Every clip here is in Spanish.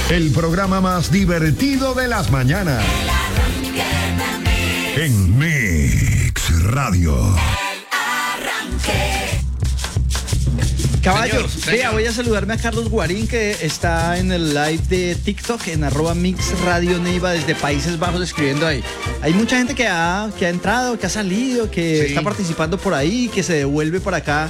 El programa más divertido de las mañanas. En Mix Radio. Caballos, Señor. vea, voy a saludarme a Carlos Guarín, que está en el live de TikTok en @Mix Radio Neiva desde Países Bajos escribiendo ahí. Hay mucha gente que ha entrado, que ha salido, que está participando por ahí, que se devuelve para acá.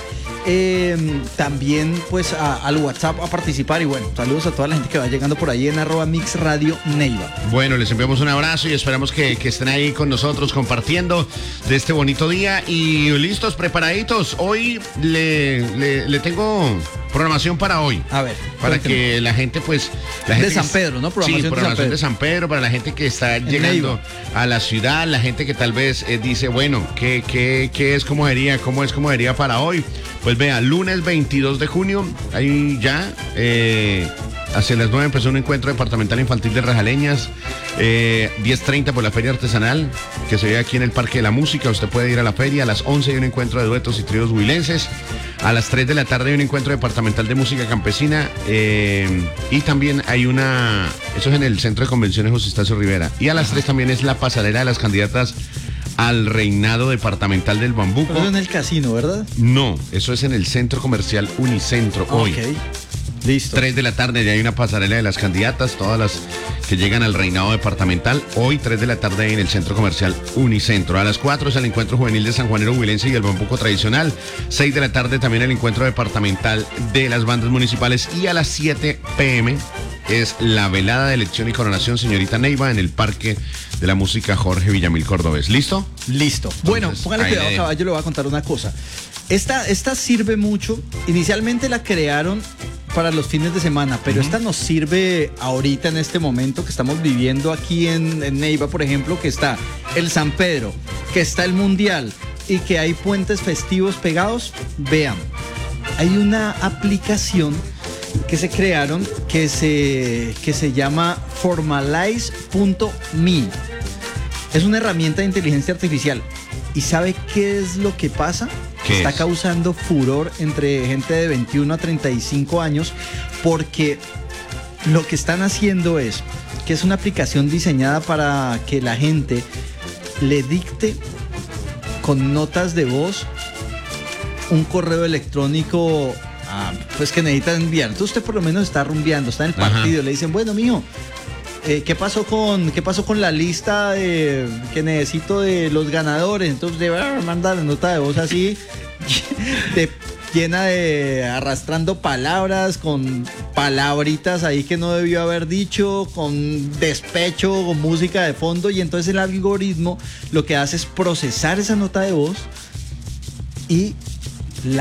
También pues al WhatsApp a participar y bueno, saludos a toda la gente que va llegando por ahí en @Mix Radio Neiva. Bueno, les enviamos un abrazo y esperamos que estén ahí con nosotros compartiendo de este bonito día y listos, preparaditos. Hoy le tengo programación para hoy. A ver, para cuénteme. Que la gente pues... De San Pedro, ¿no? Programación de San Pedro, para la gente que está llegando a la ciudad, la gente que tal vez dice, bueno, ¿qué es comodería? ¿Cómo es comodería para hoy? Pues vea, lunes 22 de junio, ahí ya, hacia las 9 empezó un encuentro departamental infantil de Rajaleñas, 10:30 por la feria artesanal, que se ve aquí en el Parque de la Música. Usted puede ir a la feria. A las 11 hay un encuentro de duetos y tríos huilenses. A las 3 de la tarde hay un encuentro departamental de música campesina, y también hay eso es en el Centro de Convenciones José Estacio Rivera. Y a las 3 también es la pasarela de las candidatas al reinado departamental del Bambuco. Pero en el casino, ¿verdad? No, eso es en el Centro Comercial Unicentro hoy. Ok, listo. 3 de la tarde ya hay una pasarela de las candidatas, todas las que llegan al reinado departamental. Hoy 3 de la tarde en el Centro Comercial Unicentro. A las 4 es el encuentro juvenil de San Juanero Huilense y el Bambuco tradicional. 6 de la tarde también el encuentro departamental de las bandas municipales. Y a las 7 p.m. es la velada de elección y coronación señorita Neiva en el Parque de la Música Jorge Villamil Cordobés. ¿Listo? Listo. Bueno, Entonces, póngale ahí cuidado, caballo, le voy a contar una cosa. Esta sirve mucho. Inicialmente la crearon para los fines de semana, pero esta nos sirve ahorita en este momento que estamos viviendo aquí en Neiva, por ejemplo, que está el San Pedro, que está el Mundial y que hay puentes festivos pegados. Vean, hay una aplicación que se crearon que se llama Formalize.me. Es una herramienta de inteligencia artificial. ¿Y sabe qué es lo que pasa? Está causando furor entre gente de 21 a 35 años porque lo que están haciendo es que es una aplicación diseñada para que la gente le dicte con notas de voz un correo electrónico pues que necesita enviar. Entonces usted por lo menos está rumbeando, está en el partido, le dicen, bueno, mijo, ¿qué pasó con la lista que necesito de los ganadores? Entonces debe mandar la nota de voz así, llena de arrastrando palabras, con palabritas ahí que no debió haber dicho, con despecho, con música de fondo, y entonces el algoritmo lo que hace es procesar esa nota de voz y